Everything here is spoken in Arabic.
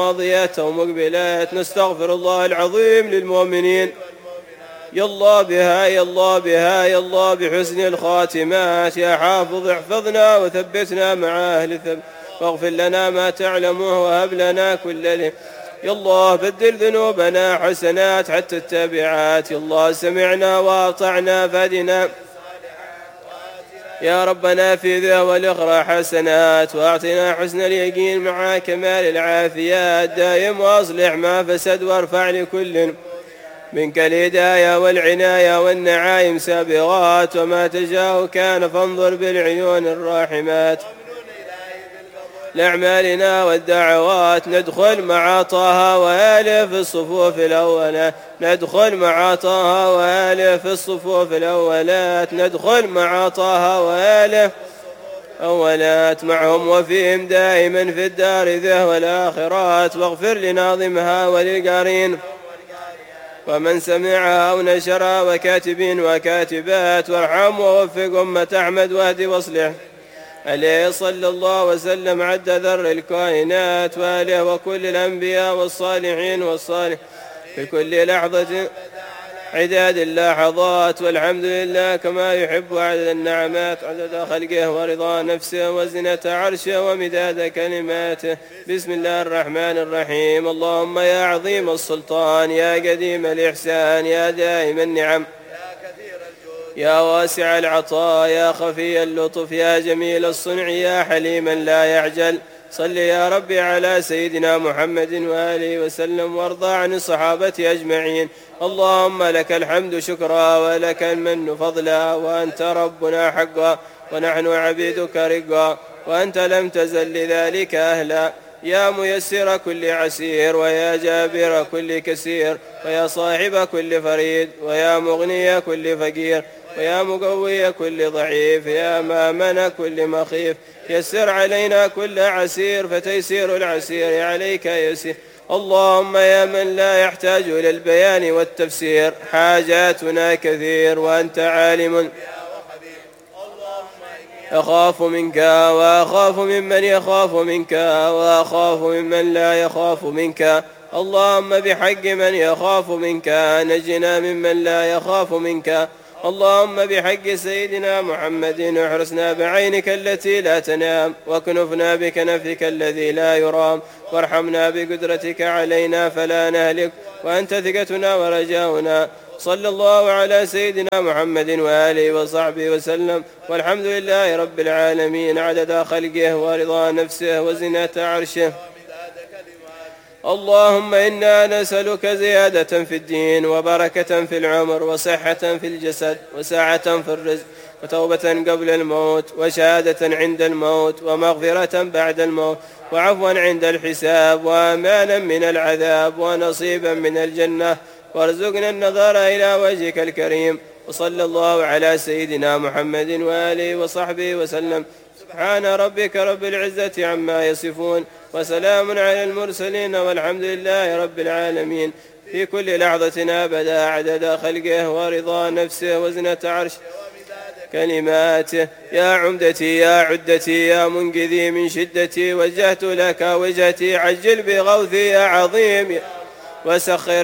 ماضيات ومقبلات، نستغفر الله العظيم للمؤمنين. يا الله بها يا الله بها يا الله بحسن الخاتمات. يا حافظ احفظنا وثبتنا مع أهل الثبت، واغفر لنا ما تعلمه وهب لنا كل يا الله بدل ذنوبنا حسنات حتى التابعات. يا الله سمعنا وأطعنا فادنا يا ربنا في ذا والأخرى حسنات، وأعطنا حسن اليقين مع كمال العافيات. دايم وأصلح ما فسد، وارفع لكل منك الهداية والعناية والنعايم سابغات. وما تشاء كان فانظر بالعيون الراحمات لأعمالنا والدعوات. ندخل مع طه وآله في الصفوف الأولات، ندخل مع طه وآله في الصفوف الأولات، ندخل مع طه وآله أولات معهم وفيهم دائما في الدار ذه والآخرات. واغفر لناظمها وللقارين ومن سمعها أو نشرها وكاتبين وكاتبات. وارحم ووفق أمة أحمد واهد واصلح عليه صلى الله وسلم عد ذر الكائنات وآله وكل الأنبياء والصالحين والصالح في كل لحظة عداد اللحظات. والحمد لله كما يحب عدد النعمات، عدد خلقه ورضا نفسه وزنة عرشه ومداد كلماته. بسم الله الرحمن الرحيم. اللهم يا عظيم السلطان، يا قديم الإحسان، يا دائم النعم، يا واسع العطاء، يا خفي اللطف، يا جميل الصنع، يا حليما لا يعجل. صل يا ربي على سيدنا محمد وآله وسلم، وارضى عن الصحابة أجمعين. اللهم لك الحمد شكرا، ولك المن فضلا، وأنت ربنا حقا، ونحن عبيدك رقا، وأنت لم تزل لذلك أهلا. يا ميسر كل عسير، ويا جابر كل كسير، ويا صاحب كل فريد، ويا مغني كل فقير، ويا مقوي كل ضعيف، يا مامن كل مخيف. يسر علينا كل عسير، فتيسير العسير عليك يسير. اللهم يا من لا يحتاج إلى البيان والتفسير، حاجاتنا كثير وأنت عالم. أخاف منك وأخاف ممن يخاف منك، وأخاف ممن لا يخاف منك. اللهم بحق من يخاف منك نجنا ممن لا يخاف منك. اللهم بحق سيدنا محمد احرسنا بعينك التي لا تنام، واكنفنا بكنفك الذي لا يرام، وارحمنا بقدرتك علينا فلا نهلك، وأنت ثقتنا ورجاؤنا. صلى الله على سيدنا محمد وآله وصحبه وسلم، والحمد لله رب العالمين عدد خلقه ورضا نفسه وزنة عرشه. اللهم إنا نسألك زيادة في الدين، وبركة في العمر، وصحة في الجسد، وسعة في الرزق، وتوبة قبل الموت، وشهادة عند الموت، ومغفرة بعد الموت، وعفوا عند الحساب، وأمانا من العذاب، ونصيبا من الجنة. وارزقنا النظر إلى وجهك الكريم. وصلى الله على سيدنا محمد وآله وصحبه وسلم. سبحان ربك رب العزة عما يصفون، وسلام على المرسلين، والحمد لله رب العالمين. في كل لحظة أبدا عدد خلقه ورضا نفسه وزنة عرش كلماته. يا عمدتي يا عدتي يا منقذي من شدتي، وجهت لك وجهتي عجل بغوثي يا عظيم، وسخر